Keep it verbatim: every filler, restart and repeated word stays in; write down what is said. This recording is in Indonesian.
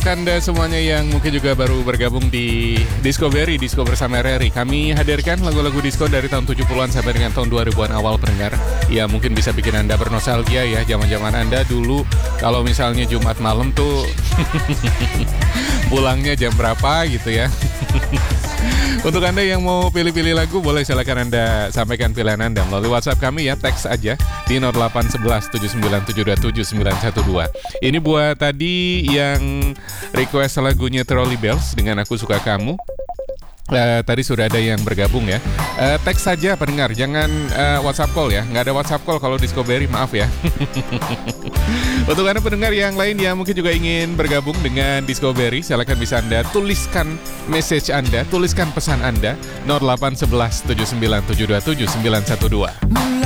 Anda semuanya yang mungkin juga baru bergabung di Discovery, Disco bersama R R I. Kami hadirkan lagu-lagu disco dari tahun tujuh puluhan sampai dengan tahun dua ribuan awal pendengar. Ya mungkin bisa bikin Anda bernostalgia ya, zaman-zaman Anda dulu kalau misalnya Jumat malam tuh pulangnya jam berapa gitu ya. Untuk Anda yang mau pilih-pilih lagu, boleh silakan Anda sampaikan pilihan Anda melalui WhatsApp kami ya, teks aja di nol delapan satu satu tujuh sembilan tujuh dua tujuh sembilan satu dua. Ini buat tadi yang request lagunya Trolley Bells dengan Aku Suka Kamu. Uh, tadi sudah ada yang bergabung ya. uh, Teks saja pendengar, jangan uh, WhatsApp call ya. Nggak ada WhatsApp call kalau Discovery, maaf ya. Untuk Anda pendengar yang lain yang mungkin juga ingin bergabung dengan Discovery, silakan bisa Anda tuliskan message Anda, tuliskan pesan Anda nol delapan satu satu tujuh sembilan tujuh dua tujuh sembilan satu dua.